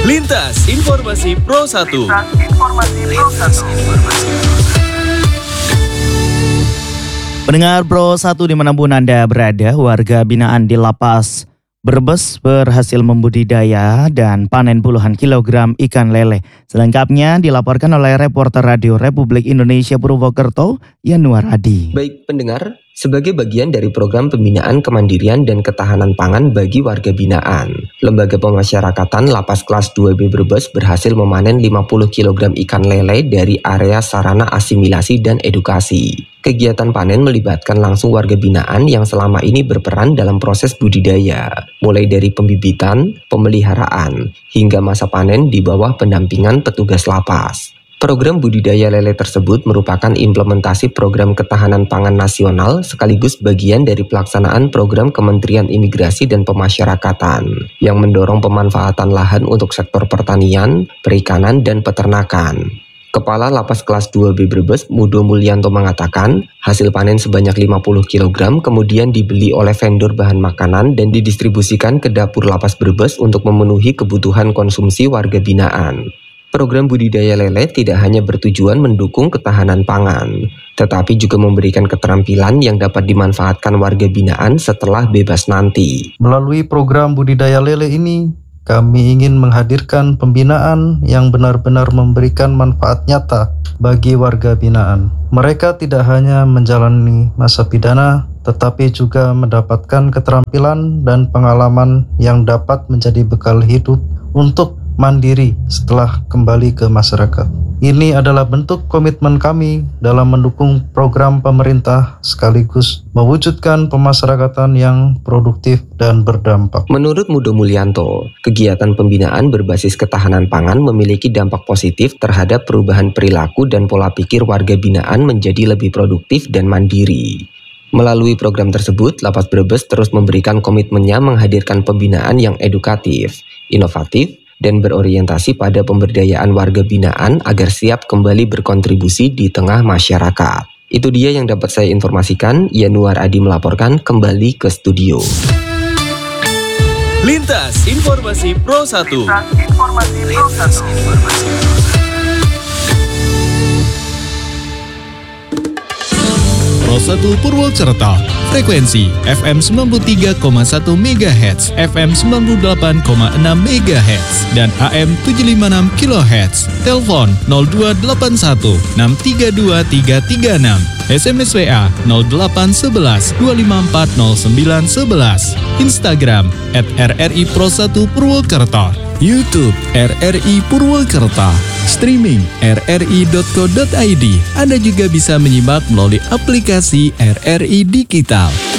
Lintas Informasi Pro 1. Pendengar Pro 1 dimanapun Anda berada, warga binaan di Lapas Brebes berhasil membudidaya dan panen puluhan kilogram ikan lele. Selengkapnya dilaporkan oleh reporter Radio Republik Indonesia Purwokerto, Yanuar Adi. Baik pendengar, sebagai bagian dari program pembinaan kemandirian dan ketahanan pangan bagi warga binaan, Lembaga Pemasyarakatan Lapas Kelas 2B Brebes berhasil memanen 50 kg ikan lele dari area sarana asimilasi dan edukasi. Kegiatan panen melibatkan langsung warga binaan yang selama ini berperan dalam proses budidaya, mulai dari pembibitan, pemeliharaan, hingga masa panen di bawah pendampingan petugas lapas. Program budidaya lele tersebut merupakan implementasi program ketahanan pangan nasional sekaligus bagian dari pelaksanaan program Kementerian Imigrasi dan Pemasyarakatan yang mendorong pemanfaatan lahan untuk sektor pertanian, perikanan, dan peternakan. Kepala Lapas Kelas 2B Brebes, Mudo Mulyanto mengatakan, hasil panen sebanyak 50 kg kemudian dibeli oleh vendor bahan makanan dan didistribusikan ke dapur Lapas Brebes untuk memenuhi kebutuhan konsumsi warga binaan. Program budidaya lele tidak hanya bertujuan mendukung ketahanan pangan, tetapi juga memberikan keterampilan yang dapat dimanfaatkan warga binaan setelah bebas nanti. Melalui program budidaya lele ini, kami ingin menghadirkan pembinaan yang benar-benar memberikan manfaat nyata bagi warga binaan. Mereka tidak hanya menjalani masa pidana, tetapi juga mendapatkan keterampilan dan pengalaman yang dapat menjadi bekal hidup untuk mandiri setelah kembali ke masyarakat. Ini adalah bentuk komitmen kami dalam mendukung program pemerintah sekaligus mewujudkan pemasyarakatan yang produktif dan berdampak. Menurut Mudo Mulyanto, kegiatan pembinaan berbasis ketahanan pangan memiliki dampak positif terhadap perubahan perilaku dan pola pikir warga binaan menjadi lebih produktif dan mandiri. Melalui program tersebut, Lapas Brebes terus memberikan komitmennya menghadirkan pembinaan yang edukatif, inovatif, dan berorientasi pada pemberdayaan warga binaan agar siap kembali berkontribusi di tengah masyarakat. Itu dia yang dapat saya informasikan. Yanuar Adi melaporkan kembali ke studio. Lintas Informasi Pro 1. Pro 1 Purwokerto, frekuensi FM 93,1 MHz, FM 98,6 MHz, dan AM 756 kHz. Telepon 0281 632 336, SMS WA 0811 254 0911, Instagram @RRI Pro 1 Purwokerto, YouTube RRI Purwokerto, streaming rri.co.id. Anda juga bisa menyimak melalui aplikasi RRI Digital.